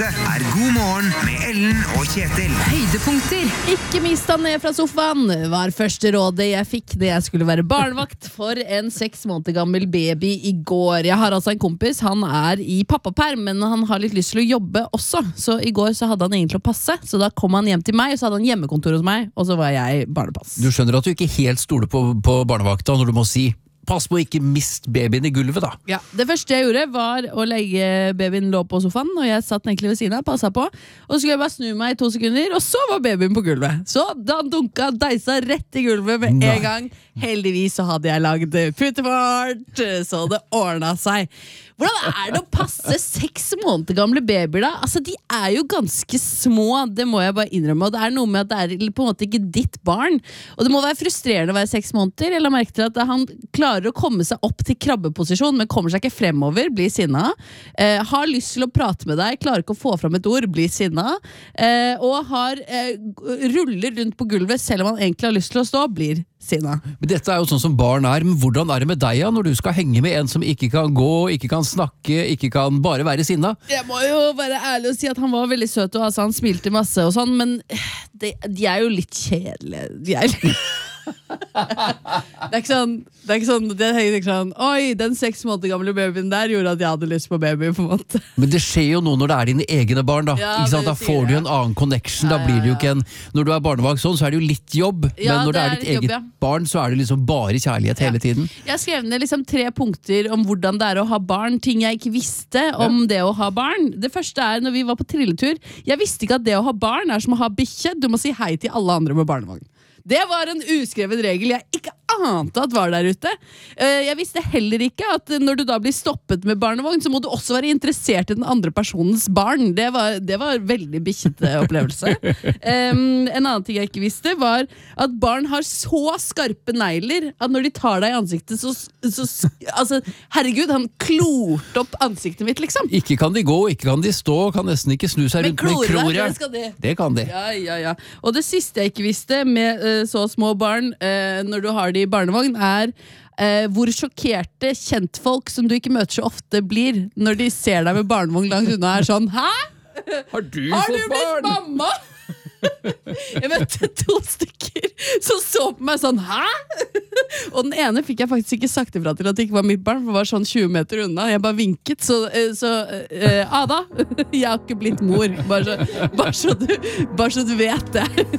Dette God morgen med Ellen og Kjetil. Høydepunkter. Ikke mist han ned fra sofaen var første rådet jeg fikk da jeg skulle være barnevakt for en 6 måneder gammel baby i går. Jeg har altså en kompis, han i pappaperm, men han har litt lyst til å jobbe også. Så i går så hadde han egentlig å passe, så da kom han hjem til meg, og så hadde han hjemmekontor hos meg, og så var jeg barnepass. Du skjønner at du ikke helt stoler på barnevakta når du må si pass på å ikke mist babyen i gulvet da. Ja, det første jeg gjorde var å legge babyen lå på sofaen, og jeg satt egentlig ved siden av, passet på, og så skulle jeg bare snu meg i 2 sekunder, og så var babyen på gulvet. Så da dunka deisa rett i gulvet med en gang. Heldigvis så hadde jeg laget putefart, så det ordnet seg. Hvordan det å passe 6 måneder gamle babyer da? Altså, de jo ganske små, det må jeg bare innrømme, og det noe med at det på en måte ikke ditt barn, og det må være frustrerende å være 6 måneder, eller merke til at han klarer å komme seg opp til krabbeposisjon, men kommer seg ikke fremover, blir sinna, har lyst til å prate med deg, klarer ikke å få fram et ord, blir sinna, og ruller rundt på gulvet, selv om han egentlig har lyst til å stå, blir sinna. Men dette jo sånn som barn men hvordan det med deg når du skal henge med en som ikke kan gå, ikke kan snakke, ikke kan bare være sinna? Jeg må jo være ærlig og si at han var veldig søt, og altså, han smilte masse og sånn, men de jo litt kjedelige. Det ikke sånn, oi, den 6 måneder gamle babyen der gjorde at jeg hadde lyst på baby på en måte. Men det skjer jo noe når det dine egne barn da, ja, ikke sant? Da får du en annen connection, da blir det jo ikke en, når du barnevakt sånn, så det jo litt jobb, ja, men når det ditt eget jobb, barn, så det liksom bare kjærlighet hele tiden. Jeg skrev ned liksom 3 punkter om hvordan det å ha barn, ting jeg ikke visste om det å ha barn. Det første når vi var på trilletur, jeg visste ikke at det å ha barn som å ha bikkje, du må si hei til alle andre med barnevogn. Det var en uskrevet regel jeg ikke ante at var der ute. Jeg visste heller ikke at når du da blir stoppet med barnevogn, så må du også være interessert i den andre personens barn. Det var veldig bikkjete opplevelse. En annen ting jeg ikke visste var at barn har så skarpe negler at når de tar deg i ansiktet, altså, herregud, han klorte opp ansiktet mitt, liksom. Ikke kan de gå, ikke kan de stå, kan nesten ikke snu seg rundt med klor. Det kan de. Ja. Og det siste jeg ikke visste med så små barn, når du har de i barnevogn, hvor sjokkerte kjentfolk som du ikke møter så ofte blir når de ser deg med barnevogn langt unna sånn, hæ? Har du blitt mamma? Jeg møtte 2 stykker som så på meg sånn, hæ? Og den ene fikk jeg faktisk ikke sagt ifra til at det ikke var mitt barn, for det var sånn 20 meter unna. Jeg bare vinket, så Ada, jeg har ikke blitt mor, bare så du vet det.